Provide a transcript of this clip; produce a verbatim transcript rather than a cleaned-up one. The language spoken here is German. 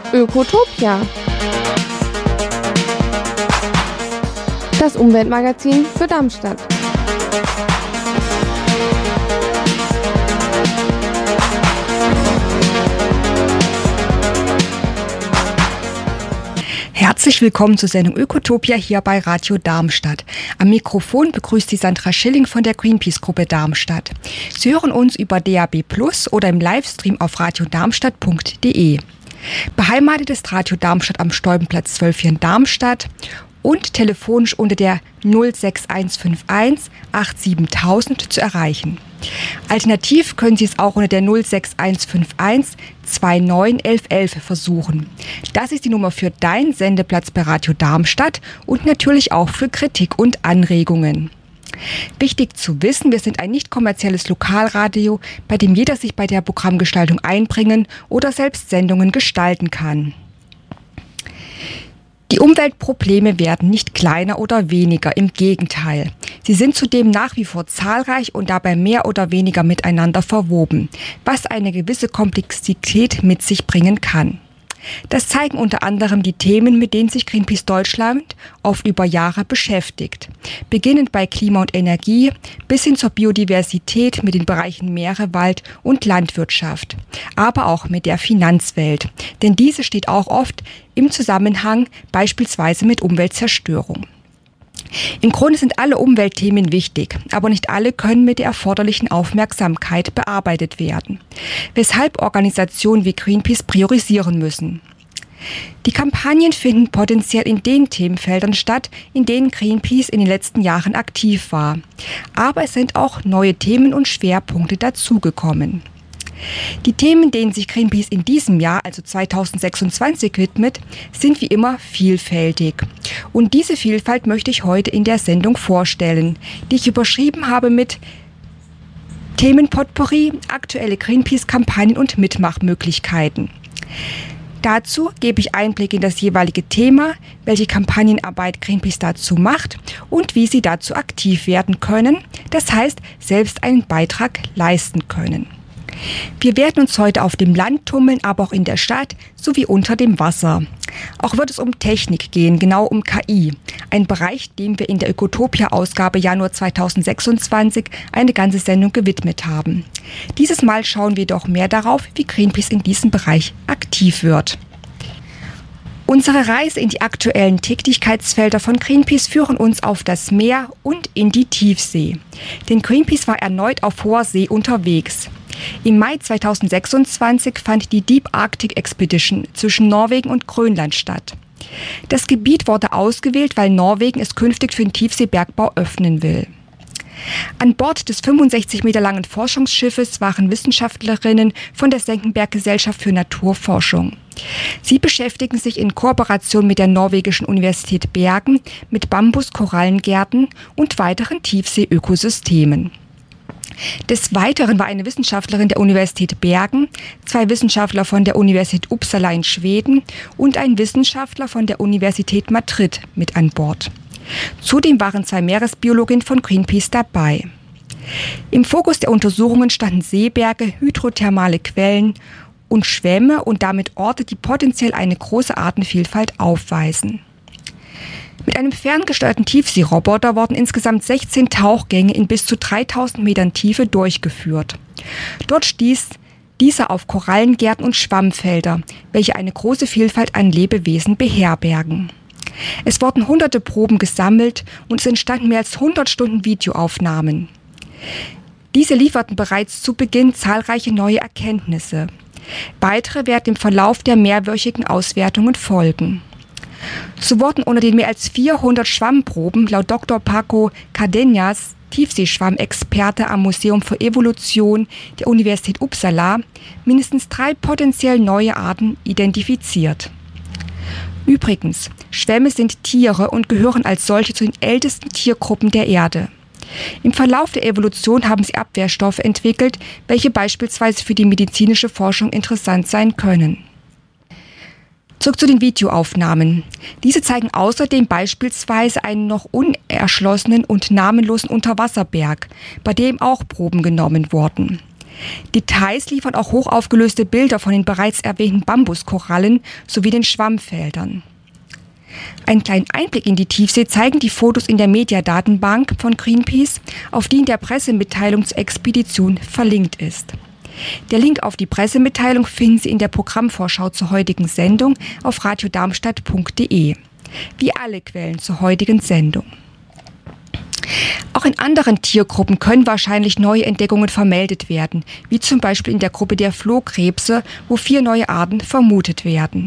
Ökotopia. Das Umweltmagazin für Darmstadt. Herzlich willkommen zur Sendung Ökotopia hier bei Radio Darmstadt. Am Mikrofon begrüßt Sie Sandra Schilling von der Greenpeace-Gruppe Darmstadt. Sie hören uns über D A B plus oder im Livestream auf radiodarmstadt punkt de. Beheimatet ist Radio Darmstadt am Stolpenplatz zwölf hier in Darmstadt und telefonisch unter der null sechs eins fünf eins acht sieben tausend zu erreichen. Alternativ können Sie es auch unter der null sechs eins fünf eins zwei neun elf elf versuchen. Das ist die Nummer für deinen Sendeplatz bei Radio Darmstadt und natürlich auch für Kritik und Anregungen. Wichtig zu wissen, wir sind ein nicht kommerzielles Lokalradio, bei dem jeder sich bei der Programmgestaltung einbringen oder selbst Sendungen gestalten kann. Die Umweltprobleme werden nicht kleiner oder weniger, im Gegenteil. Sie sind zudem nach wie vor zahlreich und dabei mehr oder weniger miteinander verwoben, was eine gewisse Komplexität mit sich bringen kann. Das zeigen unter anderem die Themen, mit denen sich Greenpeace Deutschland oft über Jahre beschäftigt. Beginnend bei Klima und Energie bis hin zur Biodiversität mit den Bereichen Meere, Wald und Landwirtschaft. Aber auch mit der Finanzwelt. Denn diese steht auch oft im Zusammenhang beispielsweise mit Umweltzerstörung. Im Grunde sind alle Umweltthemen wichtig, aber nicht alle können mit der erforderlichen Aufmerksamkeit bearbeitet werden, weshalb Organisationen wie Greenpeace priorisieren müssen. Die Kampagnen finden potenziell in den Themenfeldern statt, in denen Greenpeace in den letzten Jahren aktiv war. Aber es sind auch neue Themen und Schwerpunkte dazugekommen. Die Themen, denen sich Greenpeace in diesem Jahr, also zweitausendsechsundzwanzig, widmet, sind wie immer vielfältig. Und diese Vielfalt möchte ich heute in der Sendung vorstellen, die ich überschrieben habe mit Themenpotpourri, aktuelle Greenpeace-Kampagnen und Mitmachmöglichkeiten. Dazu gebe ich Einblick in das jeweilige Thema, welche Kampagnenarbeit Greenpeace dazu macht und wie Sie dazu aktiv werden können, das heißt, selbst einen Beitrag leisten können. Wir werden uns heute auf dem Land tummeln, aber auch in der Stadt sowie unter dem Wasser. Auch wird es um Technik gehen, genau um K I. Ein Bereich, dem wir in der Ökotopia-Ausgabe Januar zweitausendsechsundzwanzig eine ganze Sendung gewidmet haben. Dieses Mal schauen wir doch mehr darauf, wie Greenpeace in diesem Bereich aktiv wird. Unsere Reise in die aktuellen Tätigkeitsfelder von Greenpeace führen uns auf das Meer und in die Tiefsee. Denn Greenpeace war erneut auf hoher See unterwegs. Im Mai zweitausendsechsundzwanzig fand die Deep Arctic Expedition zwischen Norwegen und Grönland statt. Das Gebiet wurde ausgewählt, weil Norwegen es künftig für den Tiefseebergbau öffnen will. An Bord des fünfundsechzig Meter langen Forschungsschiffes waren Wissenschaftlerinnen von der Senckenberg-Gesellschaft für Naturforschung. Sie beschäftigen sich in Kooperation mit der norwegischen Universität Bergen mit Bambus-Korallengärten und weiteren Tiefseeökosystemen. Des Weiteren war eine Wissenschaftlerin der Universität Bergen, zwei Wissenschaftler von der Universität Uppsala in Schweden und ein Wissenschaftler von der Universität Madrid mit an Bord. Zudem waren zwei Meeresbiologinnen von Greenpeace dabei. Im Fokus der Untersuchungen standen Seeberge, hydrothermale Quellen und Schwämme und damit Orte, die potenziell eine große Artenvielfalt aufweisen. Mit einem ferngesteuerten Tiefseeroboter wurden insgesamt sechzehn Tauchgänge in bis zu dreitausend Metern Tiefe durchgeführt. Dort stieß dieser auf Korallengärten und Schwammfelder, welche eine große Vielfalt an Lebewesen beherbergen. Es wurden hunderte Proben gesammelt und es entstanden mehr als hundert Stunden Videoaufnahmen. Diese lieferten bereits zu Beginn zahlreiche neue Erkenntnisse. Weitere werden im Verlauf der mehrwöchigen Auswertungen folgen. So wurden unter den mehr als vierhundert Schwammproben laut Doktor Paco Cardenas, Tiefseeschwammexperte am Museum für Evolution der Universität Uppsala, mindestens drei potenziell neue Arten identifiziert. Übrigens, Schwämme sind Tiere und gehören als solche zu den ältesten Tiergruppen der Erde. Im Verlauf der Evolution haben sie Abwehrstoffe entwickelt, welche beispielsweise für die medizinische Forschung interessant sein können. Zurück zu den Videoaufnahmen. Diese zeigen außerdem beispielsweise einen noch unerschlossenen und namenlosen Unterwasserberg, bei dem auch Proben genommen wurden. Details liefern auch hochaufgelöste Bilder von den bereits erwähnten Bambuskorallen sowie den Schwammfeldern. Einen kleinen Einblick in die Tiefsee zeigen die Fotos in der Mediadatenbank von Greenpeace, auf die in der Pressemitteilung zur Expedition verlinkt ist. Der Link auf die Pressemitteilung finden Sie in der Programmvorschau zur heutigen Sendung auf radiodarmstadt punkt de, wie alle Quellen zur heutigen Sendung. Auch in anderen Tiergruppen können wahrscheinlich neue Entdeckungen vermeldet werden, wie zum Beispiel in der Gruppe der Flohkrebse, wo vier neue Arten vermutet werden.